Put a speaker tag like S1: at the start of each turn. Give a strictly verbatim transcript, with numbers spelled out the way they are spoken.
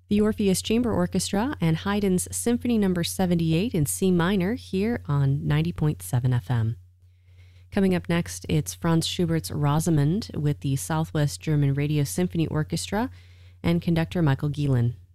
S1: The Orpheus Chamber Orchestra and Haydn's Symphony Number seventy-eight in C minor here on ninety point seven F M. Coming up next, it's Franz Schubert's Rosamund with the Southwest German Radio Symphony Orchestra and conductor Michael Gielen.